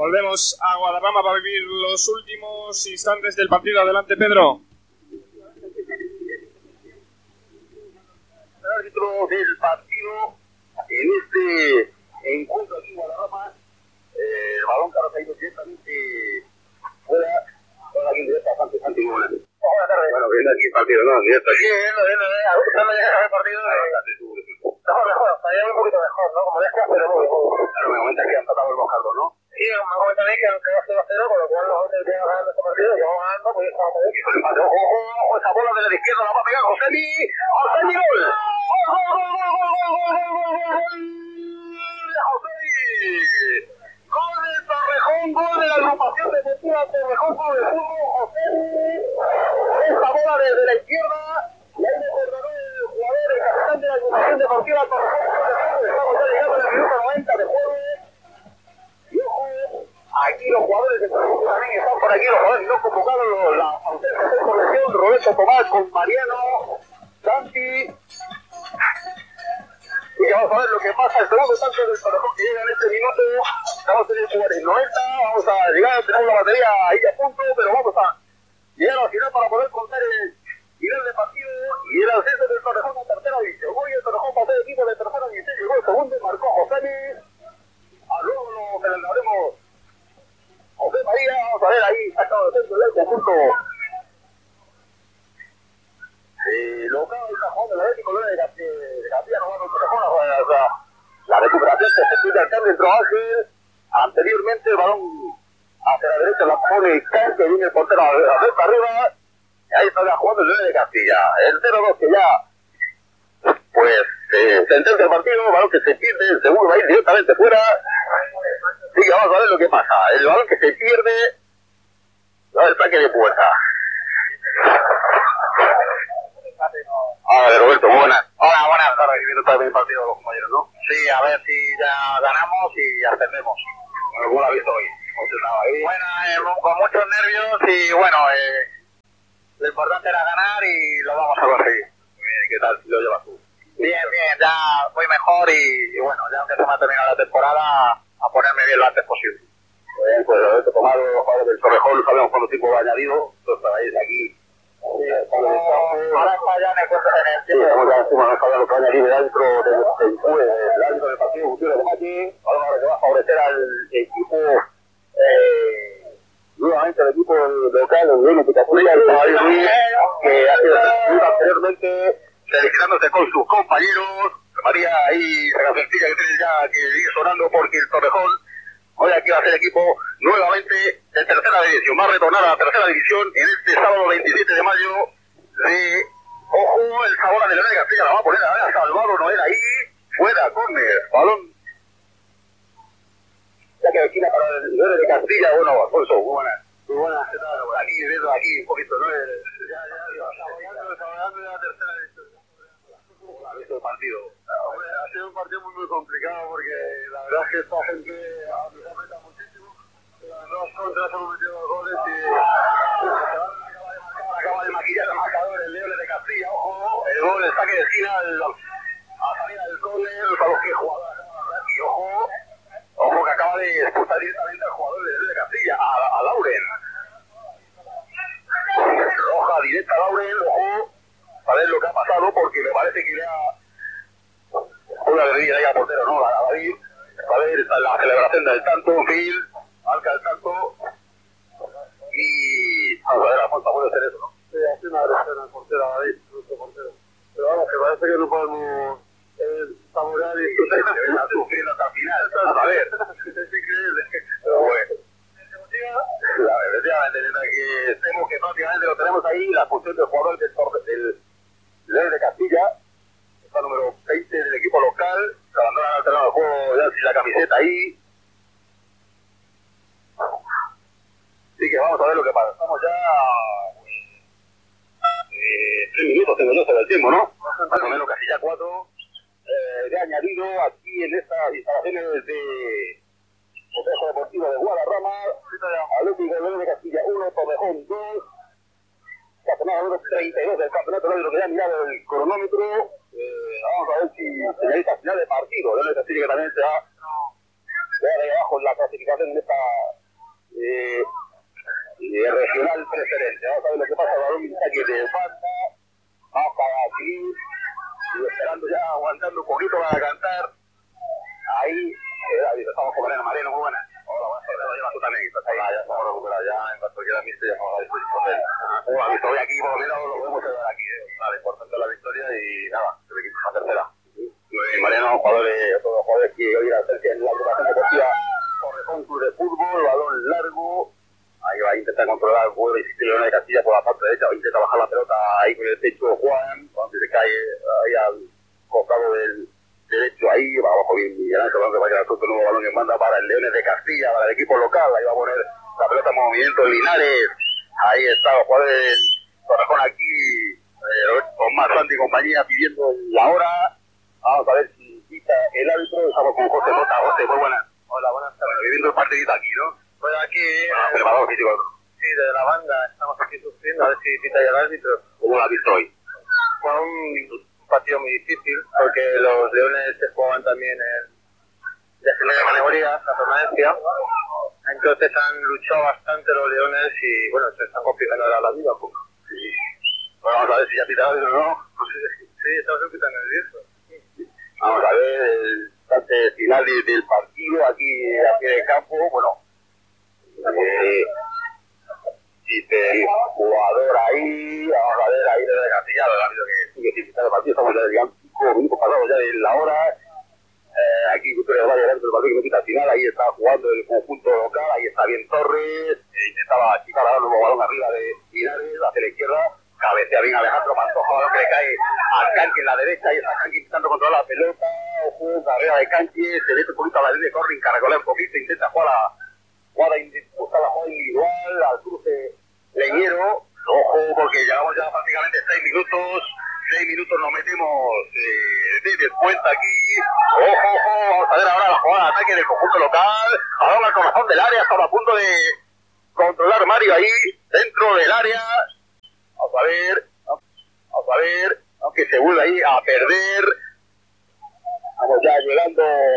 Volvemos a Guadarrama para vivir los últimos instantes del partido. Adelante, Pedro. El árbitro del partido en este encuentro aquí en Guadarrama, el balón que ha caído directamente fuera, con la indirecta Santi Gómez. Buenas tardes. Bueno, viendo aquí el partido, ¿no? Directo aquí. Sí, viendo, ¿cuándo llegas al partido? Mejor, estaría un poquito mejor, ¿no? Como decías, pero muy mejor. Claro, me comentas que han tratado el Mojardo, ¿no? Sí, me comentan que aunque va 0-0, con lo cual los otros que van ganando este partido, que vamos ganando, pues ya estamos bien. Ojo, esa bola de la izquierda la va a pegar Josemi. ¡Josemi, gol! ¡Gol de Torrejón! ¡Gol de la agrupación deportiva Torrejón! ¡Gol de fútbol! ¡Josemi! Esa bola desde la izquierda. Y ahí me acordó el jugador, el capitán de la agrupación deportiva Torrejón. Estamos ya llegando al minuto 90 de juego. Y ojo, aquí los jugadores de Torrejón también están por aquí, los jugadores no convocados, la ausencia de colección, Roberto Tomás con Mariano, Santi. Y vamos a ver lo que pasa, el segundo tanto del Torrejón que llega en este minuto. Vamos a tener que jugar en 90, vamos a llegar, tenemos la batería ahí a punto, pero vamos a llegar al final para poder contar el final del partido y el ascenso del Torrejón a tercera división. Hoy el Torrejón pasó de equipo de tercera división, llegó el segundo y marcó Josemi. Luego lo celebraremos José María, vamos a ver ahí, sacado de centro del conjunto local, el cajón del Atlético de García, no va a Torrejón, o sea, la recuperación que se pide acá dentro Ángel, anteriormente el balón hacia la derecha la pone Can, que viene el portero a ver para arriba, y ahí está jugando el León de Castilla, el 0-2 que ya, pues, sentencia el partido, balón que se pierde, el segundo va a ir directamente fuera. Sí, vamos a ver lo que pasa, el balón que se pierde, va el saque de puerta. Hola, Roberto, buenas. Hola, buenas tardes. Viendo también el partido de los compañeros, ¿no? Sí, a ver si ya ganamos y ascendemos. Bueno, ¿cómo lo has visto hoy? Bueno, con muchos nervios y bueno, lo importante era ganar y lo vamos a conseguir. Bien, ¿qué tal lo llevas tú? Bien, ya voy mejor y bueno, ya aunque se me ha terminado la temporada, a ponerme bien lo antes posible. Bien, pues Roberto, tomado los jugadores del Torrejón, sabemos cuánto tiempo va añadido, entonces estáis aquí. Ahora está ya en el tiempo. Sí, estamos ya encima de lo que va a añadir el árbitro del partido Gutiérrez de Maki. Ahora que va a favorecer al equipo, nuevamente el equipo local, el León de Castilla, el Caballo Ruiz, que ha sido anteriormente felicitándose con sus compañeros. María ahí, esa cancioncilla que tiene ya que sigue sonando porque el Torrejón hoy aquí va a ser equipo nuevamente de tercera división. Va a retornar a la tercera división en este sábado 27 de mayo de... Ojo, el Sabora de León de Castilla la va a poner a Salvador Noel ahí. Fuera, córner, balón. Ya que esquina para el León de Castilla. Bueno, Alfonso, muy buenas. Muy buenas, ¿qué tal? Por aquí, viendo aquí un poquito, ¿no? Saboreando la tercera división. ¿Cómo ha visto el partido? Ha sido un partido muy complicado porque la verdad es que esta gente nos aprieta muchísimo. Las dos contras hemos metido dos goles y acaba de maquillar el marcador el León de Castilla. Ojo, el gol, el saque de esquina a salida del córner para los que jugadores y ojo que acaba de expulsar directamente al jugador del León de Castilla, a Lauren. Roja directa a Lauren, ojo, a ver lo que ha pasado porque me parece que ya una guerrilla ahí a portero, ¿no? A David, a ver la celebración del tanto, Phil, marca el tanto y vamos a ver, Alfonso puede hacer eso, ¿no? Sí, hace una agresión al portero, a David, nuestro portero. Pero vamos, que parece que no podemos saborear y está sufriendo hasta el final. A ver, es increíble. Pero bueno. Efectivamente, mientras que estemos que prácticamente lo tenemos ahí, la función del jugador del León de Castilla, está número 20 del equipo local, se abandonan al terreno del juego ya sin la camiseta ahí. Así que vamos a ver lo que pasa. Estamos ya 3 minutos, tengo yo sobre el tiempo, ¿no? Más o menos casi ya 4 de añadido aquí en estas instalaciones de Consejo Deportivo de Guadarrama. Atlético León de Castilla 1, Torrejón 2. Campeonato número 32 del campeonato, lo que ya ha mirado el cronómetro. Vamos a ver si señalita final de partido. León de Castilla que también se va ahí abajo abajo en la clasificación en esta regional preferente. Vamos a ver lo que pasa. El balón está aquí de falta. Vamos para aquí. Y esperando ya, aguantando un poquito para cantar. Ahí, David, estamos con Mariano, muy buena. Hola, buenas tardes. Lo llevas tú también. Estás ahí. Ya estamos recuperados. Ya en cuanto quiera mi ya estamos a disposición de él. La victoria aquí, por lo menos lo podemos llevar aquí. Vale, importante la victoria y nada, el equipo es la tercera. Mariano, jugadores, todos los jugadores que hoy la tercera en la agrupación deportiva Torrejón Club de Fútbol, balón largo. Ahí va a intentar controlar el juego de Leones de Castilla por la parte derecha, va a intentar bajar la pelota ahí con el pecho Juan, donde se cae ahí al costado del derecho, ahí va abajo bien Miguel Ángel, que va a quedar suelto el nuevo balón que manda para el Leones de Castilla, para el equipo local, ahí va a poner la pelota en movimiento Linares, ahí está los jugadores del Torrejón aquí, con más Santi y compañía pidiendo la hora. Vamos a ver si quita el árbitro. Estamos con José Mota. José, muy buenas. Hola, buenas tardes. Viviendo el partidito aquí, ¿no? Pues aquí... preparado físico. Sí, desde la banda. Estamos aquí sufriendo a ver si quita el árbitro. ¿Cómo lo has visto hoy? Fue un partido muy difícil porque los Leones se jugaban también en la primera categoría, la permanencia. Entonces han luchado bastante los Leones y, bueno, se están complicando ahora la vida. Pues. Sí. Bueno, vamos a ver si ya pita el árbitro, ¿no? Sí, estamos un poquito nerviosos. Vamos a ver el instante final del partido aquí a pie de campo. Bueno, el jugador ahí, vamos a ver ahí desde Castillado, el árbitro que sigue sin quitar el partido. Estamos ya 5 minutos pasados ya de la hora. Aquí Victoria va a llegar del partido que no quita al final. Ahí está jugando el conjunto local. Ahí está bien Torres. Intentaba achicar a dar un balón arriba de Linares hacia la izquierda. Cabecea bien Alejandro Pantoja, balón que le cae al Canqui en la derecha, y está Canqui intentando controlar la pelota, ojo, carrera de Canqui, se mete un poquito a la línea de corre, encargola un poquito, intenta buscar la jugada individual, al cruce Leñero, ojo, porque llevamos ya prácticamente 6 minutos nos metemos de descuento aquí, ojo, vamos a ver ahora la jugada de ataque del conjunto local, balón al corazón del área, estaba a punto de controlar Mario ahí, dentro del área. Vamos a ver, aunque se vuelve ahí a perder. Vamos ya llegando